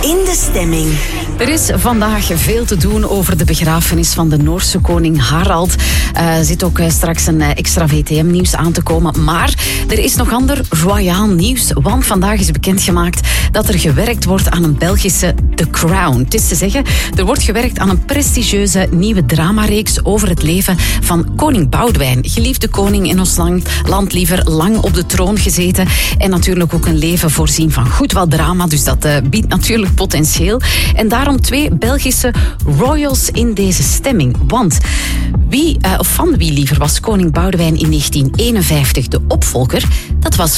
In de stemming. Er is vandaag veel te doen over de begrafenis van de Noorse koning Harald. Er zit ook straks een extra VTM-nieuws aan te komen. Maar er is nog ander royaal nieuws. Want vandaag is bekendgemaakt dat er gewerkt wordt aan een Belgische The Crown. Het is te zeggen, er wordt gewerkt aan een prestigieuze nieuwe dramareeks over het leven van koning Boudewijn. Geliefde koning in ons land, liever lang op de troon gezeten. En natuurlijk ook een leven voorzien van goed wat drama. Dus dat biedt natuurlijk potentieel. En daarom 2 Belgische royals in deze stemming. Want van wie liever was koning Boudewijn in 1951 de opvolger? Dat was